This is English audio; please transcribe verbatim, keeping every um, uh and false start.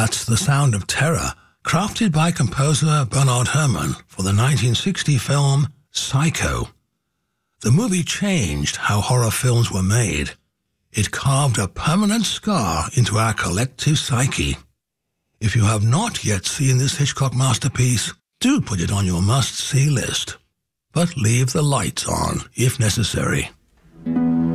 That's The Sound of Terror, crafted by composer Bernard Herrmann for the nineteen sixty film Psycho. The movie changed how horror films were made. It carved a permanent scar into our collective psyche. If you have not yet seen this Hitchcock masterpiece, do put it on your must-see list. But leave the lights on if necessary.